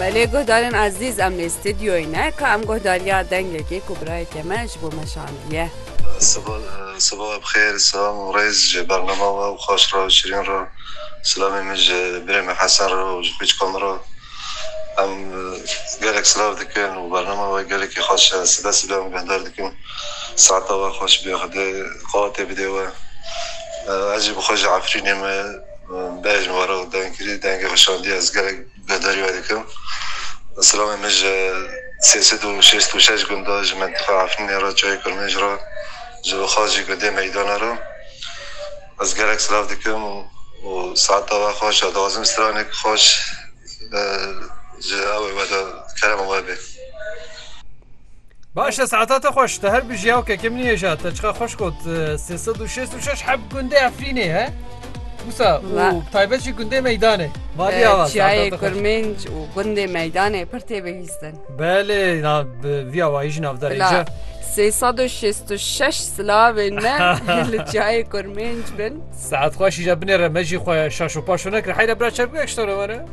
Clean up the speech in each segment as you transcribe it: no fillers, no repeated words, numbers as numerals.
بله گهدارن عزیز ام استودیوی نه که ام گهداریا دنگه که کبرای کمش بو مشاندیه صباح بخير سلام رئيس برنامج وخاش را شيرين را سلام مج بريم حسن را وجبيج كاميرا ام قالك سلام دكن وبرنامج وقالك خاش سلام بندر دكن ساعة وخاش بياخد قاطع بدوا اجي بخرج عفرين ما باج ورا دنگ خشاندي از قالك بداري ودكن سلام مج سياسة وشيست وشاش قنداج منطقة عفرين را جاي كرمج را جو خارجی گده میدان رو از گرک سلاف دکم و ساعت و خوش دوازم استرانه خوش جاوی ودا کلام وابه باشه ساعتات خوش ده هر بجیاو که کم نیجا تجخا خوش کد 366 حب گنده افرینه ها موسا و تایبتشی گنده میدانه مالی آواز جای کرمنج و گنده میدانه پرته بهیستن بله نا وی آوایش نافدار اینجا 366 سلاوین نه لجای کرمنج بن ساعت خوش ایجا بنیره مجی خواه شاشو پاشو نکر حیره برا چربو اکشتاره واره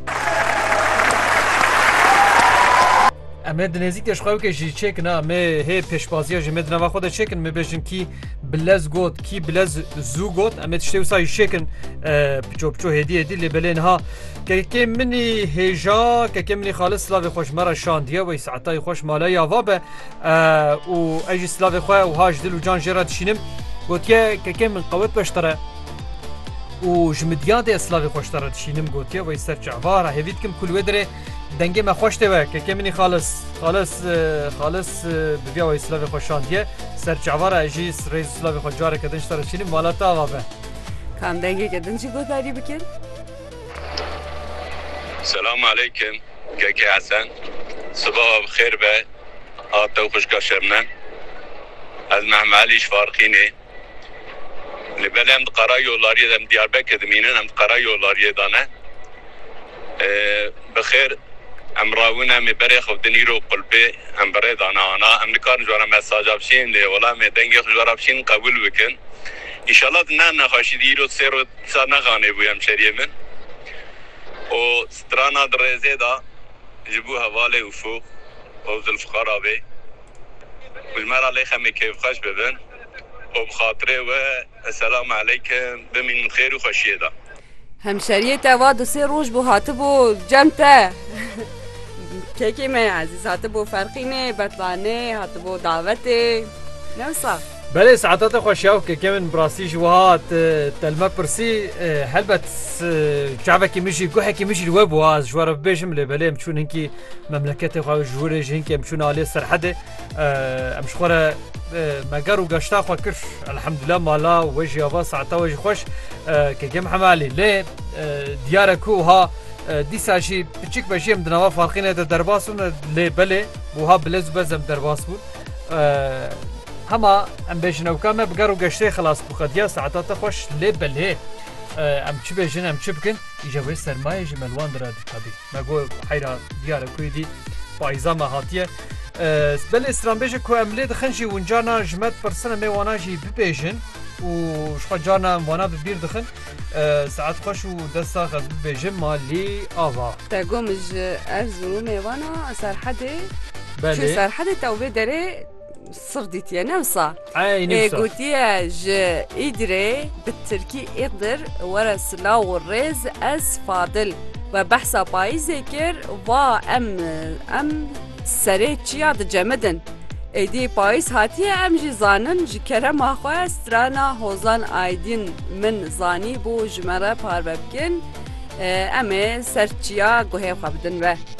امه دنزیک تش خواه که چک نه امه هی پیشبازی ها جمعه دنوا خود چکن می بیشن کی بلز گوت کی بلز زو گوت امه تشتیو سای شکن پچو پچو هدیه دی لبلین ها که منی هیجا که منی خالص سلاوی خوش مرا شاندیه و ساعتای خوش مالای آوابه و اجی سلاوی خواه و هاش دل و جان جرا تشینم گوتیه که من قوت بشتره و جمدیان دی سلاوی خوش تره تشینم گوتیه و سر جعواره هیوید کم کل ودره دنگه ما خوش تبه که منی خالص ببیا و سلاوی خوش شاندیه سر جعواره اجی رئیس سلاوی خوش جاره که دنش تره تشینم مالات آوابه کام دنگه که دنشی گوتاری بکن السلام عليكم كيكي حسن صباح بخير به آتا وخشكا شرنا از محماليش فارقيني لبالي هم دقرا يولاريه هم دياربكر دمينن هم دقرا يولاريه دانه بخير هم راونا مبري خودني رو قلبي هم بري دانا انا هم نكار جوارا مساج ابشين لي ولا مدنگي جوارا ابشين قبول بكن ان شاء الله دنا نخاشي ديرو سيرو سانا غاني بو هم شريه من و سترانا درزه دا جبو حواله افق و ذوالفقار آبی والمرة علي خمي كيف خش ببن و بخاطره و السلام عليكم بمن خير و خشيه دا همشریه تواد سه روش بو هاتبو جمته كيكي ما عزيز هاتبو فرقينه بطلانه هاتبو دعوته نوصا بله ساعتات خوشیاو که کمن براسی جوهات تلمه پرسی هلبت شعبه که میشی گوحه که میشی الوب واز جواره ببیشم بله امچون هنکی مملکت خواه جورج هنکی امچون آلی سرحده امشخوره مگر و گشتا خواه کرش الحمدلله مالا و وجه آبا ساعتا وجه خوش که کم حمالی لی دیاره کو ها دیسا جی بچیک بجیم دنوا فارقینه ده درباسون لی بله بوها بلز بزم درباس بود هما ام بيجن او كامل بقرو قشتي خلاص بخديا ساعتات خوش لي بله ام تشي بيجن ام تشبكن يجوي سرمايه جملوان درا دي ما قول حيره ديار كويدي بايزاما هاتيه بل استرام بيجن كو املي دخنجي ونجانا جمد برسنه مي واناجي ببيجن وشخ جانا وانا ببير دخن ساعات خوش ودسا خز ببيجن مالي افا تقوم ارزو مي وانا سرحده بله شو سرحده توبه داري صردت يا نوصة نوصة قلتي ج إدري بالتركي إقدر ورا سلاو والرز أس فاضل وبحثا بايز ذكر أم سريتشيا جمدن إدي بايز هاتيا أم جزانن جكرم أخوة سترانا هوزان آيدين من زاني بو جمرة باربكن أم سرتشيا قهيب خبدن به